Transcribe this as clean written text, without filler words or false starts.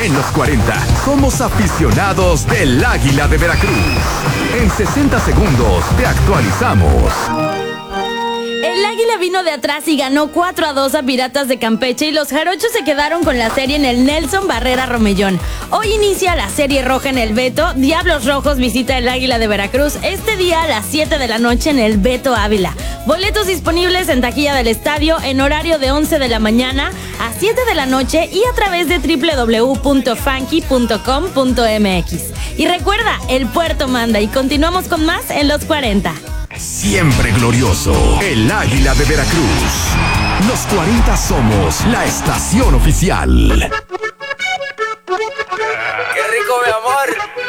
En los 40 somos aficionados del Águila de Veracruz. En 60 segundos te actualizamos. El Águila vino de atrás y ganó 4-2 a Piratas de Campeche y los jarochos se quedaron con la serie en el Nelson Barrera Romellón. Hoy inicia la serie roja en el Beto. Diablos Rojos visita el Águila de Veracruz este día a las 7 de la noche en el Beto Ávila. Boletos disponibles en taquilla del estadio en horario de 11 de la mañana a 7 de la noche y a través de www.funky.com.mx. Y recuerda, el puerto manda y continuamos con más en los 40. Siempre glorioso, el Águila de Veracruz. Los 40 somos la estación oficial. ¡Qué rico, mi amor!